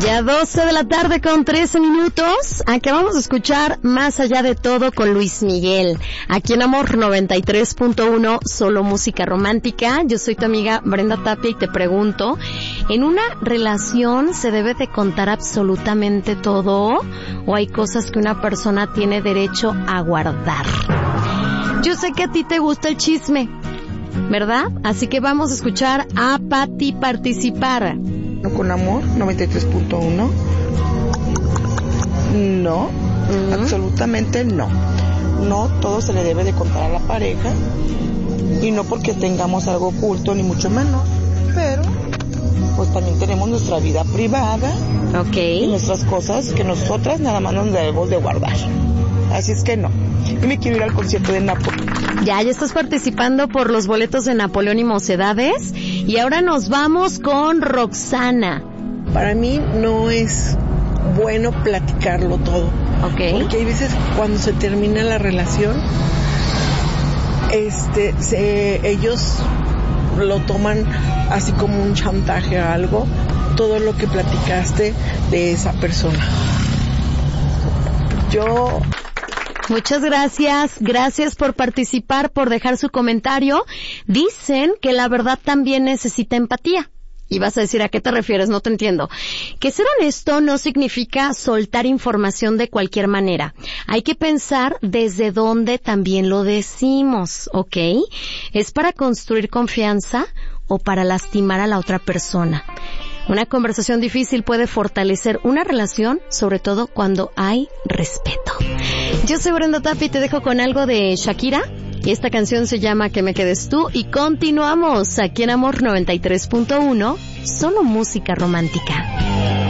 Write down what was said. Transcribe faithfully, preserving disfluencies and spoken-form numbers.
Ya doce de la tarde con trece minutos. Acabamos de escuchar Más allá de todo con Luis Miguel. Aquí en Amor noventa y tres punto uno, solo música romántica. Yo soy tu amiga Brenda Tapia y te pregunto, ¿en una relación se debe de contar absolutamente todo? ¿O hay cosas que una persona tiene derecho a guardar? Yo sé que a ti te gusta el chisme, ¿verdad? Así que vamos a escuchar a Pati participar. Con Amor noventa y tres punto uno. No, uh-huh. Absolutamente no. No todo se le debe de contar a la pareja, y no porque tengamos algo oculto ni mucho menos, pero pues también tenemos nuestra vida privada, okay, y nuestras cosas que nosotras nada más nos debemos de guardar. Así es que no. Yo me quiero ir al concierto de Napoleón. Ya, ya estás participando por los boletos de Napoleón y Mocedades. Y ahora nos vamos con Roxana. Para mí no es bueno platicarlo todo. Okay. Porque hay veces cuando se termina la relación, este, se, ellos lo toman así como un chantaje a algo, todo lo que platicaste de esa persona. Yo... Muchas gracias, gracias por participar, por dejar su comentario. Dicen que la verdad también necesita empatía. Y vas a decir, ¿a qué te refieres? No te entiendo. Que ser honesto no significa soltar información de cualquier manera. Hay que pensar desde dónde también lo decimos, ¿ok? ¿Es para construir confianza o para lastimar a la otra persona? Una conversación difícil puede fortalecer una relación, sobre todo cuando hay respeto. Yo soy Brenda Tapia y te dejo con algo de Shakira. Y esta canción se llama Que me quedes tú. Y continuamos aquí en Amor noventa y tres punto uno, solo música romántica.